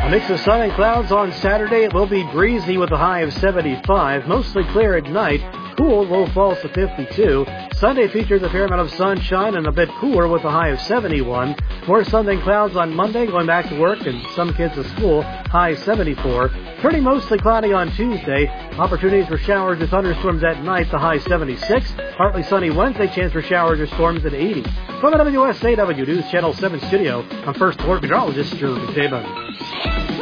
A mix of sun and clouds on Saturday. It will be breezy with a high of 75. Mostly clear at night. Cool, low falls to 52. Sunday features a fair amount of sunshine and a bit cooler with a high of 71. More sun than clouds on Monday, going back to work and some kids to school, high 74. Turning mostly cloudy on Tuesday. Opportunities for showers or thunderstorms at night, the high 76. Partly sunny Wednesday, chance for showers or storms at 80. From the WSAW News Channel 7 studio, I'm First Alert Meteorologist Drew McDavid.